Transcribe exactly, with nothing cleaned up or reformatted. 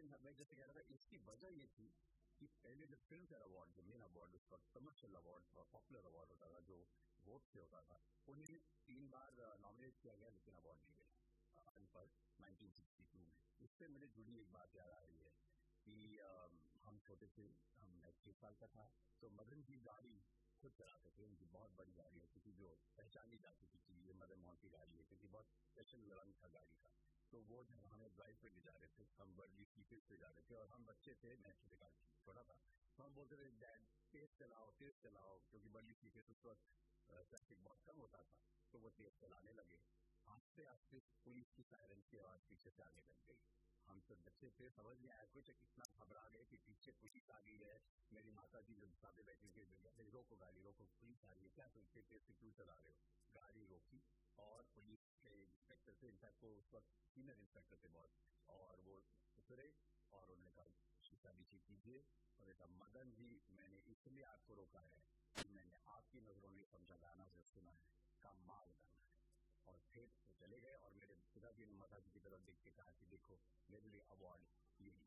मैं जैसे कह रहा था, इसकी वजह ये थी कि पहले जो फिल्म फेयर अवार्ड, जो मेन अवार्ड, उसका कमर्शियल अवार्ड और पॉपुलर अवार्ड होता था, जो वोट से होता था, उन्हें तीन बार नॉमिनेट किया गया लेकिन अवार्ड नहीं मिला अनफर नाइनटीन सिक्सटी टू में। इससे मुझे जुड़ी एक बात याद आ रही है कि आ, हम छोटे थे, हम मैं छह साल का था, तो मदन जी गाड़ी खुद चलाते थे। उनकी बहुत बड़ी गाड़ी है, क्योंकि जो पहचानी जाती थी कि ये मदन मोहन की गाड़ी है, क्योंकि बहुत स्पेशल रंग था गाड़ी का। तो वो जब हमें ड्राइव पे ले जा रहे थे, हम वर्ली सीटेज पे जा रहे थे और हम बच्चे थे, मैं छोटे गाड़ी छोटा था, तो हम बोलते थे डैड तेज चलाओ तेज चलाओ, क्योंकि वर्ली सीटेज उस वक्त ट्रैफिक बहुत कम होता था, तो वो तेज चलाने लगे। आस्ते आस्ते पुलिस की सायरन की आवाज पीछे से आने लग गई। हम तो बच्चे थे, समझ नहीं आया कुछ, इतना घबरा गए कि पीछे पुलिस आ गई है। मेरी माता जी जो सामने बैठी थी, रोको गाड़ी रोको, पुलिस आ रही है, क्या तुम तेज से क्यों चला रहे हो? गाड़ी रोकी और पुलिस के इंस्पेक्टर थे, इनफैक्ट वो उस वक्त सीनियर इंस्पेक्टर थे बहुत, और वो उतरे और उन्होंने कहा शीशा नीचे कीजिए, और कहा मदन जी मैंने इसलिए आपको रोका है कि मैंने आपकी नजरों में समझा गाना जो सुना है कमाल गाना है। और फिर वो चले गए और मेरे पिताजी ने माता जी की तरफ देख के कहा कि देखो मेरे लिए अवार्ड ये